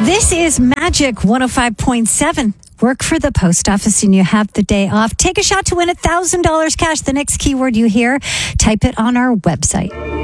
This is Magic 105.7. Work for the post office and you have the day off. Take a shot to win $1,000 cash. The next keyword you hear, type it on our website.